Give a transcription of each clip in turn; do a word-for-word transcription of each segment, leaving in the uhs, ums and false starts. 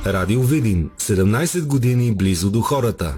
Радио Видин. седемнайсет години близо до хората.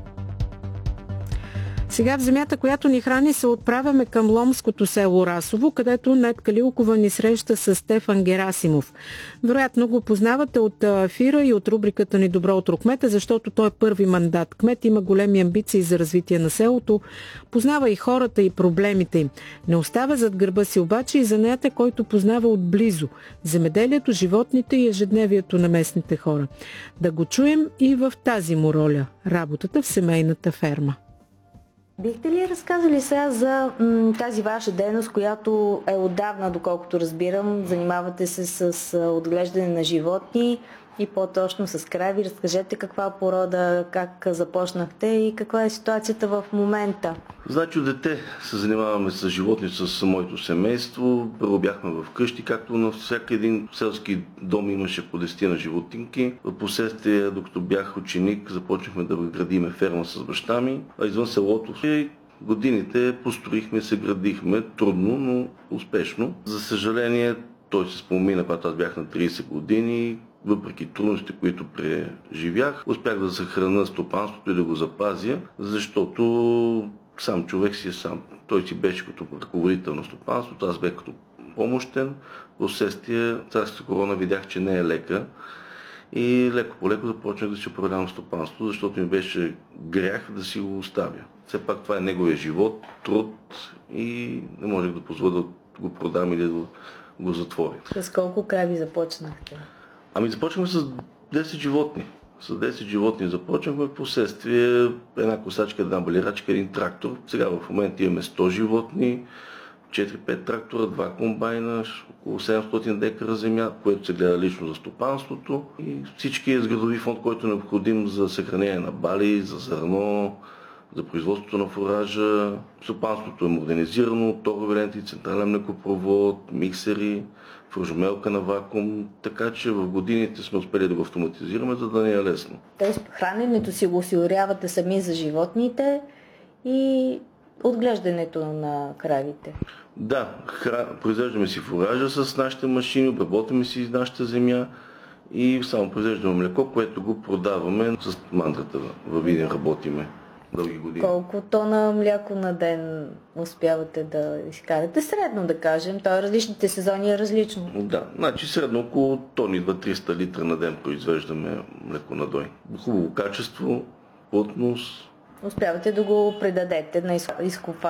Сега в земята, която ни храни, се отправяме към ломското село Расово, където Нетка Лилкова ни среща с Стефан Герасимов. Вероятно го познавате от ефира и от рубриката ни Добро утро кмета, защото той е първи мандат кмет, има големи амбиции за развитие на селото, познава и хората и проблемите им. Не остава зад гърба си обаче и занятие, който познава отблизо – земеделието, животните и ежедневието на местните хора. Да го чуем и в тази му роля – работата в семейната ферма. Бихте ли разказали сега за м, тази ваша дейност, която е отдавна, доколкото разбирам, занимавате се с отглеждане на животни и по-точно с крави? Разкажете каква порода, как започнахте и каква е ситуацията в момента? Значи от дете се занимаваме с животни с моето семейство. Първо бяхме в къщи, както на всяка един селски дом имаше по десетина животинки. В последствие, докато бях ученик, започнахме да градиме ферма с баща ми, а извън селото и годините построихме, се градихме, трудно, но успешно. За съжаление, той се спомина, когато аз бях на трийсет години. Въпреки трудностите, които преживях, успях да съхраня стопанството и да го запазя, защото сам човек си е сам. Той си беше като ръководител на стопанството, аз бях като помощен. Впоследствие царската корона видях, че не е лека и леко по леко започнах да си управлявам стопанството, защото ми беше грях да си го оставя. Все пак това е неговия живот, труд и не можех да позволя да го продам или да го затворя. С колко крави започнахте? Ами започваме с десет животни. С десет животни започнахме, в последствие една косачка, една балирачка, един трактор. Сега в момента имаме сто животни, четири-пет трактора, два комбайна, около седемстотин декара земя, което се гледа лично за стопанството и всички е с градови фонд, който е необходим за съхранение на бали, за зърно, за производството на фуража. Стопанството е модернизирано, торове ленти, централен млекопровод, миксери, фуржомелка на вакуум, така че в годините сме успели да го автоматизираме, за да не е лесно. Тоест храненето си го осигурявате сами за животните и отглеждането на кравите? Да, хра... произвеждаме си фуража с нашите машини, обработваме си нашата земя и само произвеждаме млеко, което го продаваме с мандрата. Във Видин работиме дълги години. Колко тона мляко на ден успявате да изкарате? Средно да кажем, то различните сезони е различно. Да, значи средно около тони два-триста литра на ден произвеждаме млеко на дой. Хубаво качество, плътност. Успявате да го предадете на изкупване?